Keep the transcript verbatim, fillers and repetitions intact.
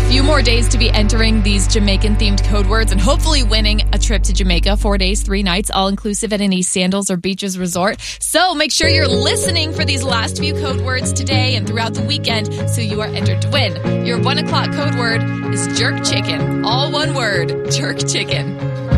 few more days to be entering these Jamaican-themed code words and hopefully winning a trip to Jamaica. Four days, three nights, all-inclusive at any Sandals or Beaches resort. So make sure you're listening for these last few code words today and throughout the weekend so you are entered to win. Your one o'clock code word is jerk chicken. All one word, jerk chicken.